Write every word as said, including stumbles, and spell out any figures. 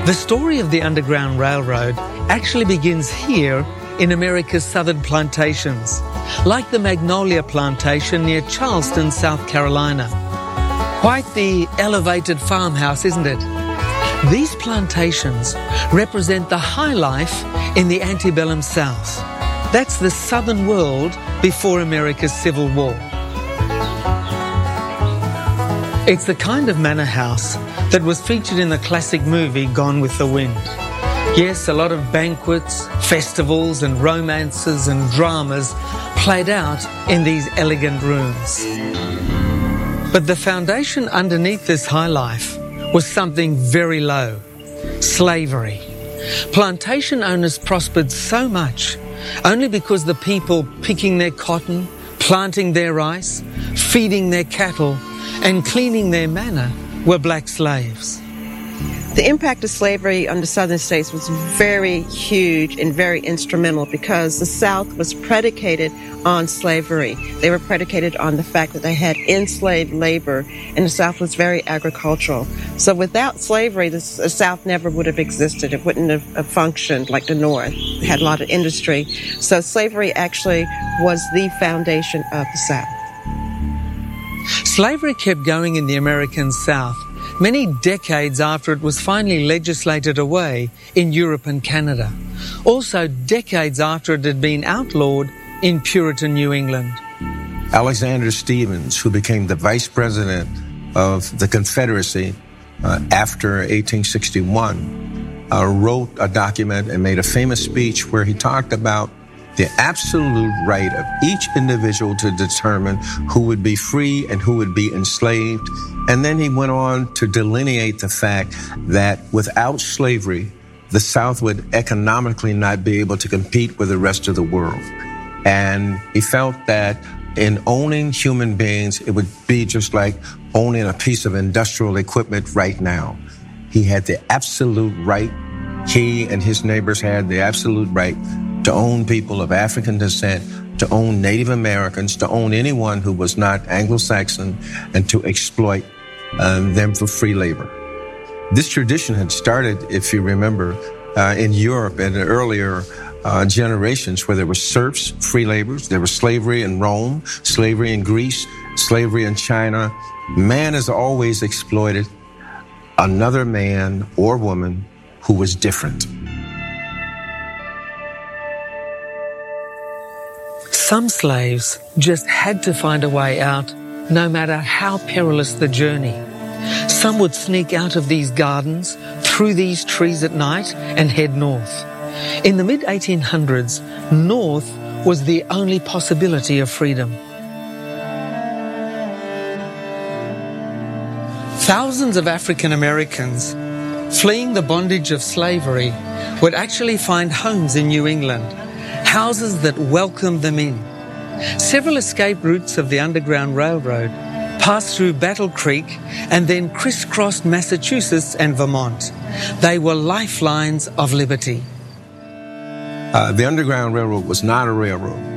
The story of the Underground Railroad actually begins here in America's southern plantations, like the Magnolia Plantation near Charleston, South Carolina. Quite the elevated farmhouse, isn't it? These plantations represent the high life in the antebellum South. That's the southern world before America's Civil War. It's the kind of manor house that was featured in the classic movie Gone with the Wind. Yes, a lot of banquets, festivals and romances and dramas played out in these elegant rooms. But the foundation underneath this high life was something very low: slavery. Plantation owners prospered so much only because the people picking their cotton, planting their rice, feeding their cattle, and cleaning their manor were black slaves. The impact of slavery on the southern states was very huge and very instrumental because the South was predicated on slavery. They were predicated on the fact that they had enslaved labor, and the South was very agricultural. So without slavery, the South never would have existed. It wouldn't have functioned like the North. It had a lot of industry. So slavery actually was the foundation of the South. Slavery kept going in the American South many decades after it was finally legislated away in Europe and Canada. Also decades after it had been outlawed in Puritan New England. Alexander Stephens, who became the vice president of the Confederacy uh, after eighteen sixty-one, uh, wrote a document and made a famous speech where he talked about the absolute right of each individual to determine who would be free and who would be enslaved. And then he went on to delineate the fact that without slavery, the South would economically not be able to compete with the rest of the world. And he felt that in owning human beings, it would be just like owning a piece of industrial equipment right now. He had the absolute right, he and his neighbors had the absolute right to own people of African descent, to own Native Americans, to own anyone who was not Anglo-Saxon, and to exploit um, them for free labor. This tradition had started, if you remember, uh, in Europe in the earlier uh, generations where there were serfs, free laborers. There was slavery in Rome, slavery in Greece, slavery in China. Man has always exploited another man or woman who was different. Some slaves just had to find a way out, no matter how perilous the journey. Some would sneak out of these gardens, through these trees at night, and head north. In the mid eighteen hundreds, north was the only possibility of freedom. Thousands of African Americans, fleeing the bondage of slavery, would actually find homes in New England, houses that welcomed them in. Several escape routes of the Underground Railroad passed through Battle Creek and then crisscrossed Massachusetts and Vermont. They were lifelines of liberty. Uh, the Underground Railroad was not a railroad.